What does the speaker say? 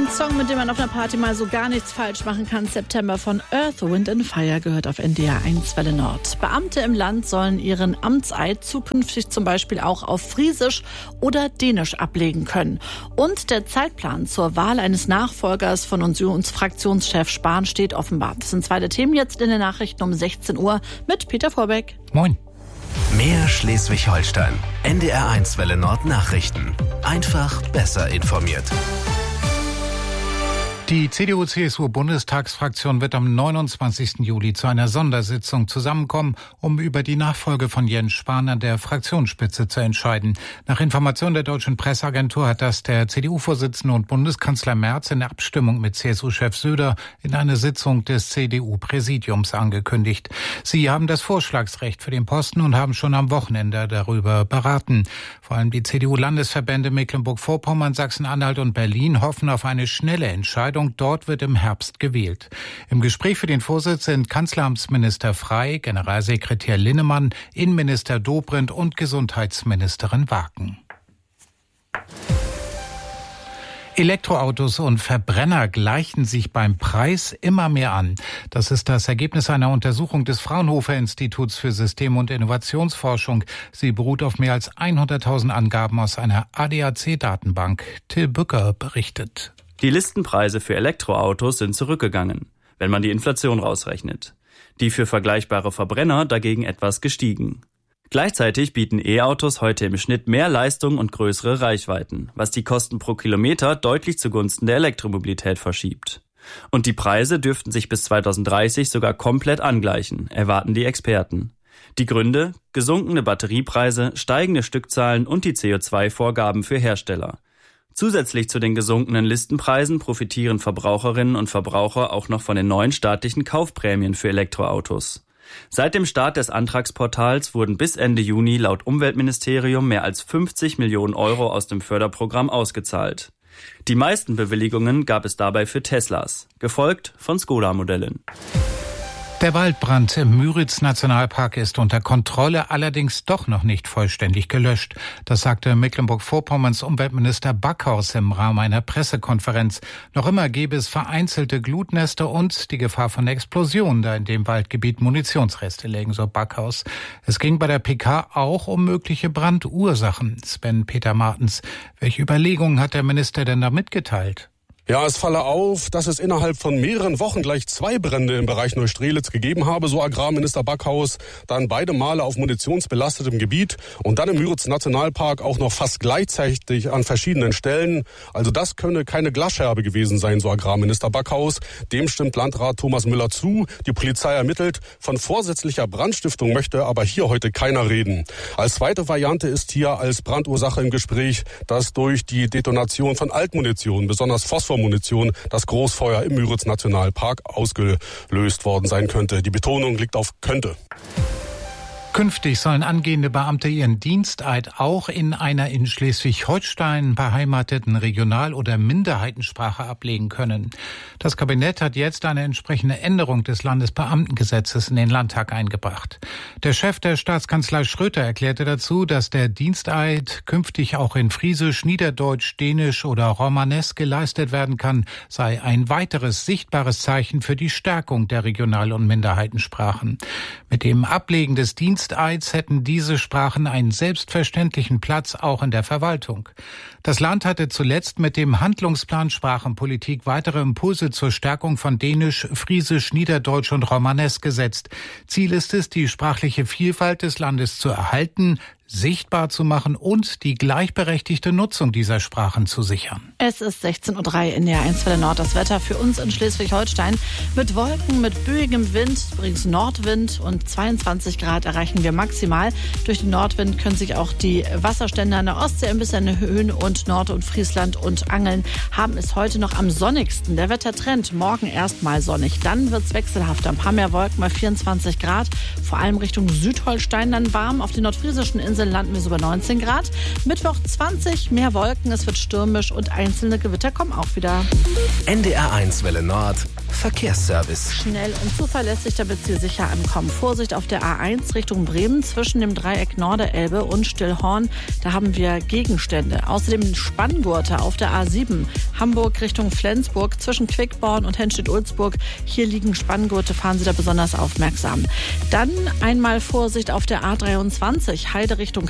Ein Song, mit dem man auf einer Party mal so gar nichts falsch machen kann. September von Earth, Wind and Fire gehört auf NDR 1 Welle Nord. Beamte im Land sollen ihren Amtseid zukünftig zum Beispiel auch auf Friesisch oder Dänisch ablegen können. Und der Zeitplan zur Wahl eines Nachfolgers von Unionsfraktionschef Spahn steht offenbar. Das sind zwei der Themen jetzt in den Nachrichten um 16 Uhr mit Peter Vorbeck. Moin. Mehr Schleswig-Holstein. NDR 1 Welle Nord Nachrichten. Einfach besser informiert. Die CDU-CSU-Bundestagsfraktion wird am 29. Juli zu einer Sondersitzung zusammenkommen, um über die Nachfolge von Jens Spahn an der Fraktionsspitze zu entscheiden. Nach Information der Deutschen Presseagentur hat das der CDU-Vorsitzende und Bundeskanzler Merz in der Abstimmung mit CSU-Chef Söder in einer Sitzung des CDU-Präsidiums angekündigt. Sie haben das Vorschlagsrecht für den Posten und haben schon am Wochenende darüber beraten. Vor allem die CDU-Landesverbände Mecklenburg-Vorpommern, Sachsen-Anhalt und Berlin hoffen auf eine schnelle Entscheidung. Dort wird im Herbst gewählt. Im Gespräch für den Vorsitz sind Kanzleramtsminister Frey, Generalsekretär Linnemann, Innenminister Dobrindt und Gesundheitsministerin Waken. Elektroautos und Verbrenner gleichen sich beim Preis immer mehr an. Das ist das Ergebnis einer Untersuchung des Fraunhofer-Instituts für System- und Innovationsforschung. Sie beruht auf mehr als 100.000 Angaben aus einer ADAC-Datenbank. Till Bücker berichtet. Die Listenpreise für Elektroautos sind zurückgegangen, wenn man die Inflation rausrechnet. Die für vergleichbare Verbrenner dagegen etwas gestiegen. Gleichzeitig bieten E-Autos heute im Schnitt mehr Leistung und größere Reichweiten, was die Kosten pro Kilometer deutlich zugunsten der Elektromobilität verschiebt. Und die Preise dürften sich bis 2030 sogar komplett angleichen, erwarten die Experten. Die Gründe: gesunkene Batteriepreise, steigende Stückzahlen und die CO2-Vorgaben für Hersteller. Zusätzlich zu den gesunkenen Listenpreisen profitieren Verbraucherinnen und Verbraucher auch noch von den neuen staatlichen Kaufprämien für Elektroautos. Seit dem Start des Antragsportals wurden bis Ende Juni laut Umweltministerium mehr als 50 Millionen Euro aus dem Förderprogramm ausgezahlt. Die meisten Bewilligungen gab es dabei für Teslas, gefolgt von Skoda-Modellen. Der Waldbrand im Müritz-Nationalpark ist unter Kontrolle, allerdings doch noch nicht vollständig gelöscht. Das sagte Mecklenburg-Vorpommerns Umweltminister Backhaus im Rahmen einer Pressekonferenz. Noch immer gäbe es vereinzelte Glutnester und die Gefahr von Explosionen, da in dem Waldgebiet Munitionsreste lägen, so Backhaus. Es ging bei der PK auch um mögliche Brandursachen. Sven-Peter Martens, welche Überlegungen hat der Minister denn da mitgeteilt? Ja, es falle auf, dass es innerhalb von mehreren Wochen gleich 2 Brände im Bereich Neustrelitz gegeben habe, so Agrarminister Backhaus, dann beide Male auf munitionsbelastetem Gebiet und dann im Müritz-Nationalpark auch noch fast gleichzeitig an verschiedenen Stellen. Also das könne keine Glasscherbe gewesen sein, so Agrarminister Backhaus. Dem stimmt Landrat Thomas Müller zu. Die Polizei ermittelt. Von vorsätzlicher Brandstiftung möchte aber hier heute keiner reden. Als zweite Variante ist hier als Brandursache im Gespräch, dass durch die Detonation von Altmunition, besonders Phosphormunition, das Großfeuer im Müritz-Nationalpark ausgelöst worden sein könnte. Die Betonung liegt auf könnte. Künftig sollen angehende Beamte ihren Diensteid auch in einer in Schleswig-Holstein beheimateten Regional- oder Minderheitensprache ablegen können. Das Kabinett hat jetzt eine entsprechende Änderung des Landesbeamtengesetzes in den Landtag eingebracht. Der Chef der Staatskanzlei Schröter erklärte dazu, dass der Diensteid künftig auch in Friesisch, Niederdeutsch, Dänisch oder Romanes geleistet werden kann, sei ein weiteres sichtbares Zeichen für die Stärkung der Regional- und Minderheitensprachen. Mit dem Ablegen des Diensteids hätten diese Sprachen einen selbstverständlichen Platz auch in der Verwaltung. Das Land hatte zuletzt mit dem Handlungsplan Sprachenpolitik weitere Impulse zur Stärkung von Dänisch, Friesisch, Niederdeutsch und Romanes gesetzt. Ziel ist es, die sprachliche Vielfalt des Landes zu erhalten, sichtbar zu machen und die gleichberechtigte Nutzung dieser Sprachen zu sichern. Es ist 16:03 Uhr in der 1 Welle Nord. Das Wetter für uns in Schleswig-Holstein mit Wolken, mit böigem Wind, übrigens Nordwind und 22 Grad erreichen wir maximal. Durch den Nordwind können sich auch die Wasserstände an der Ostsee ein bisschen erhöhen und Nord- und Friesland und Angeln haben es heute noch am sonnigsten. Der Wettertrend, morgen erstmal sonnig, dann wird es wechselhafter. Ein paar mehr Wolken bei 24 Grad, vor allem Richtung Südholstein dann warm. Auf den nordfriesischen Inseln landen wir so bei 19 Grad. Mittwoch 20, mehr Wolken, es wird stürmisch und einzelne Gewitter kommen auch wieder. NDR 1 Welle Nord. Verkehrsservice. Schnell und zuverlässig, damit Sie sicher ankommen. Vorsicht auf der A1 Richtung Bremen zwischen dem Dreieck Norderelbe und Stillhorn. Da haben wir Gegenstände. Außerdem Spanngurte auf der A7 Hamburg Richtung Flensburg zwischen Quickborn und Henstedt-Ulzburg. Hier liegen Spanngurte, fahren Sie da besonders aufmerksam. Dann einmal Vorsicht auf der A23 Heide Richtung